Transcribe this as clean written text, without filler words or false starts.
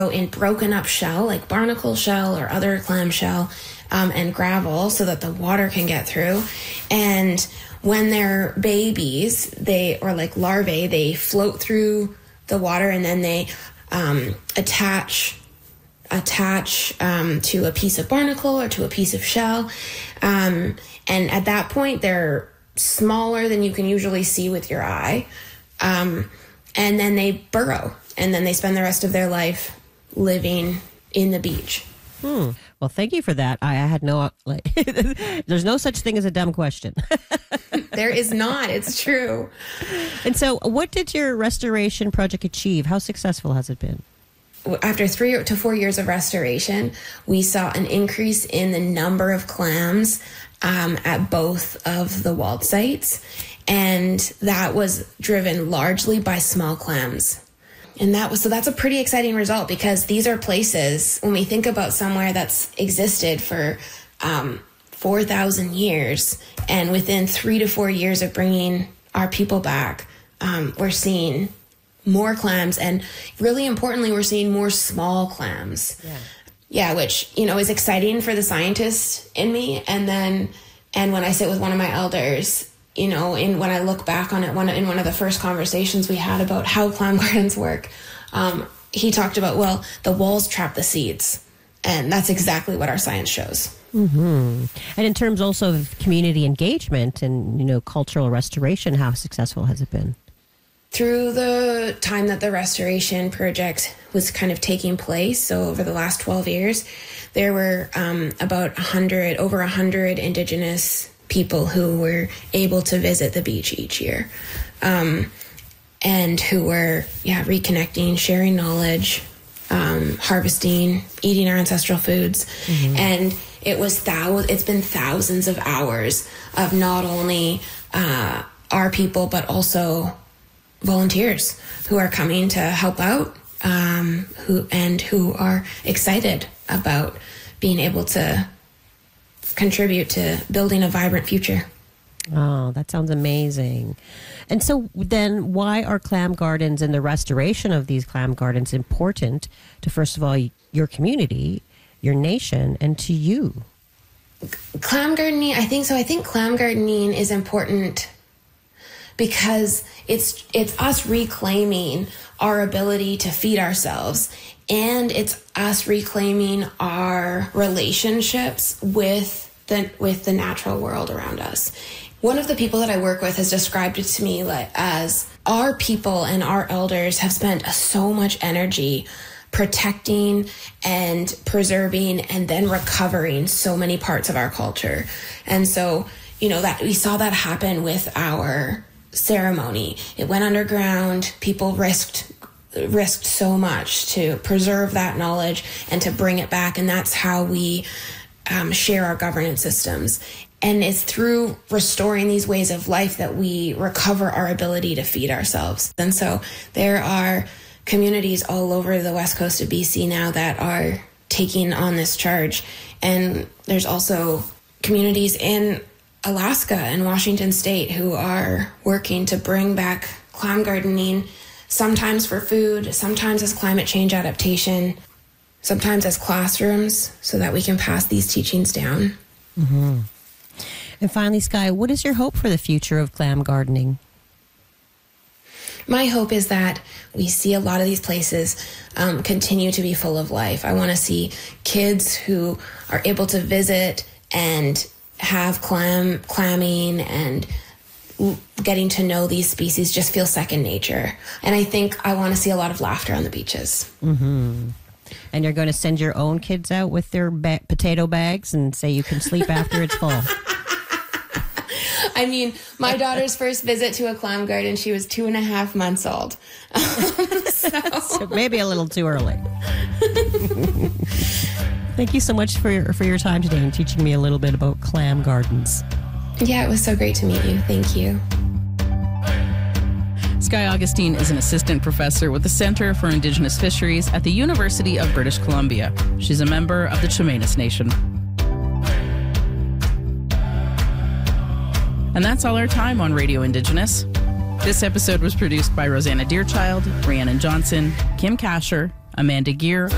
in broken up shell, like barnacle shell or other clam shell, and gravel so that the water can get through. And when they're babies, or like larvae, they float through the water and then they attach to a piece of barnacle or to a piece of shell. And at that point, they're smaller than you can usually see with your eye. And then they burrow, and then they spend the rest of their life living in the beach. Well, thank you for that. I had there's no such thing as a dumb question. There is not. It's true. And so what did your restoration project achieve? How successful has it been? After 3 to 4 years of restoration, we saw an increase in the number of clams at both of the walled sites. And that was driven largely by small clams. And that's a pretty exciting result, because these are places, when we think about somewhere that's existed for 4,000 years, and within 3 to 4 years of bringing our people back, we're seeing more clams, and really importantly, we're seeing more small clams. Yeah, which, is exciting for the scientist in me. And when I sit with one of my elders, when I look back on it, in one of the first conversations we had about how clam gardens work, he talked about, well, the walls trap the seeds. And that's exactly what our science shows. Mm-hmm. And in terms also of community engagement and, cultural restoration, how successful has it been? Through the time that the restoration project was kind of taking place, so over the last 12 years, there were over 100 Indigenous people who were able to visit the beach each year, and who were reconnecting, sharing knowledge, harvesting, eating our ancestral foods. Mm-hmm. And it's been thousands of hours of not only our people but also volunteers who are coming to help out, who are excited about being able to contribute to building a vibrant future. Oh, that sounds amazing. And so then why are clam gardens and the restoration of these clam gardens important to, first of all, your community, your nation, and to you? Clam gardening, I think clam gardening is important because it's us reclaiming our ability to feed ourselves, and it's us reclaiming our relationships with the natural world around us. One of the people that I work with has described it to me as our people and our elders have spent so much energy protecting and preserving and then recovering so many parts of our culture. And so, that we saw that happen with our ceremony. It went underground. People risked so much to preserve that knowledge and to bring it back. And that's how we share our governance systems. And it's through restoring these ways of life that we recover our ability to feed ourselves. And so there are communities all over the west coast of BC now that are taking on this charge. And there's also communities in Alaska and Washington State who are working to bring back clam gardening, sometimes for food, sometimes as climate change adaptation, sometimes as classrooms, so that we can pass these teachings down. Mm-hmm. And finally, Skye, what is your hope for the future of clam gardening? My hope is that we see a lot of these places continue to be full of life. I want to see kids who are able to visit and have clamming and getting to know these species just feel second nature. And I think I want to see a lot of laughter on the beaches. Mm-hmm. And you're going to send your own kids out with their potato bags and say you can sleep after it's full. I mean, my daughter's first visit to a clam garden, she was 2.5 months old. So maybe a little too early. Thank you so much for your time today and teaching me a little bit about clam gardens. Yeah, it was so great to meet you. Thank you. Skye Augustine is an assistant professor with the Centre for Indigenous Fisheries at the University of British Columbia. She's a member of the Chemainus Nation. And that's all our time on Radio Indigenous. This episode was produced by Rosanna Deerchild, Rhiannon Johnson, Kim Kasher, Amanda Gear,